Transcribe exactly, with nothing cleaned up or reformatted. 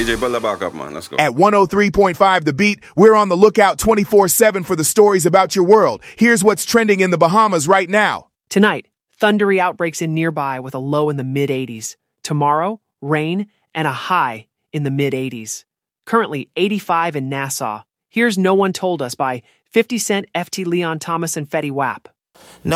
D J, pull the back up, man. Let's go. At one oh three point five The Beat, we're on the lookout twenty-four seven for the stories about your world. Here's what's trending in the Bahamas right now. Tonight, thundery outbreaks in nearby with a low in the mid eighties. Tomorrow, rain and a high in the mid eighties. Currently eighty-five in Nassau. Here's No One Told Us by fifty Cent, F T Leon Thomas, and Fetty Wap. No